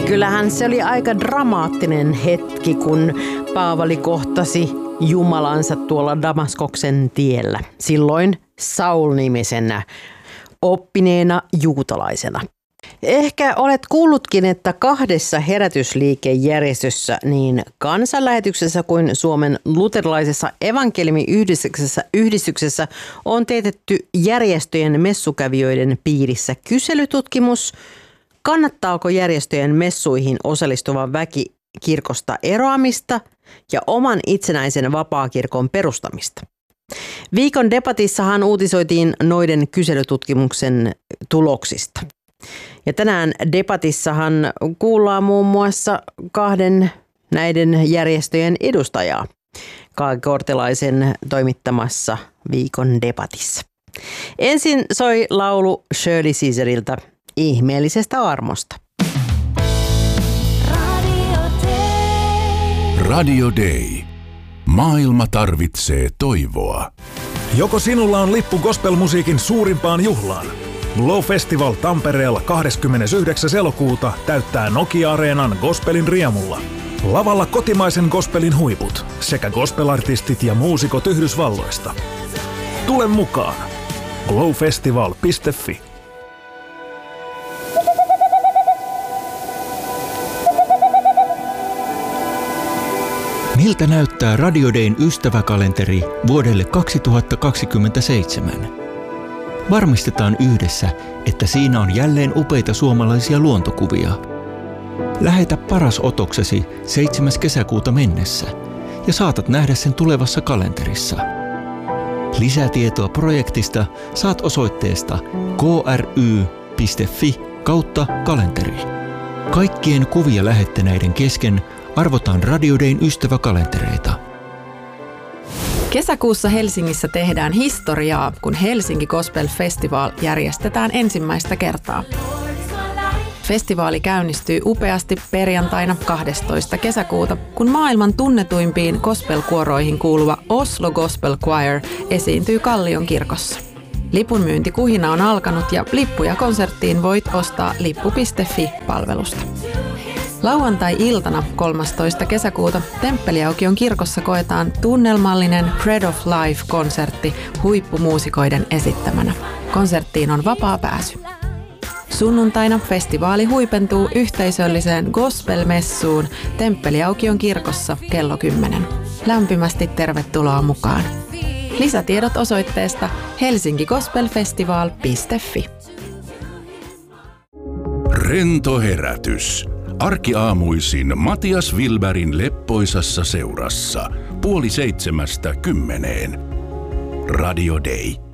Kyllähän se oli aika dramaattinen hetki, kun Paavali kohtasi Jumalansa tuolla Damaskoksen tiellä. Silloin Saul-nimisenä oppineena juutalaisena. Ehkä olet kuullutkin, että 2 herätysliikejärjestössä, niin Kansanlähetyksessä kuin Suomen luterilaisessa evankeliumiyhdistyksessä on teetetty järjestöjen messukävijöiden piirissä kyselytutkimus. Kannattaako järjestöjen messuihin osallistuva väki kirkosta eroamista ja oman itsenäisen vapaakirkon perustamista? Viikon debatissahan uutisoitiin noiden kyselytutkimuksen tuloksista. Ja tänään debatissahan kuullaan muun muassa 2 näiden järjestöjen edustajaa Kai Kortelaisen toimittamassa viikon debatissa. Ensin soi laulu Shirley Caesarilta Ihmeellisestä armosta. Radio Day. Maailma tarvitsee toivoa. Joko sinulla on lippu gospelmusiikin suurimpaan juhlaan? Glow Festival Tampereella 29. elokuuta täyttää Nokia-areenan gospelin riemulla. Lavalla kotimaisen gospelin huiput sekä gospelartistit ja muusikot Yhdysvalloista. Tule mukaan! glowfestival.fi. Miltä näyttää Radio Dayn ystäväkalenteri vuodelle 2027? Varmistetaan yhdessä, että siinä on jälleen upeita suomalaisia luontokuvia. Lähetä paras otoksesi 7. kesäkuuta mennessä ja saatat nähdä sen tulevassa kalenterissa. Lisätietoa projektista saat osoitteesta kry.fi/kalenteri. Kaikkien kuvia lähettäneiden kesken arvotaan Radio Dayn ystäväkalentereita. Kesäkuussa Helsingissä tehdään historiaa, kun Helsinki Gospel Festival järjestetään ensimmäistä kertaa. Festivaali käynnistyy upeasti perjantaina 12. kesäkuuta, kun maailman tunnetuimpiin gospelkuoroihin kuuluva Oslo Gospel Choir esiintyy Kallion kirkossa. Lipunmyyntikuhina on alkanut ja lippuja konserttiin voit ostaa lippu.fi-palvelusta. Lauantai-iltana 13. kesäkuuta Temppeliaukion kirkossa koetaan tunnelmallinen Bread of Life-konsertti huippumuusikoiden esittämänä. Konserttiin on vapaa pääsy. Sunnuntaina festivaali huipentuu yhteisölliseen gospel-messuun Temppeliaukion kirkossa kello 10. Lämpimästi tervetuloa mukaan. Lisätiedot osoitteesta helsinkigospelfestival.fi. Rento herätys. Arkiaamuisin Matias Wilbergin leppoisassa seurassa 6:30. Radio Day.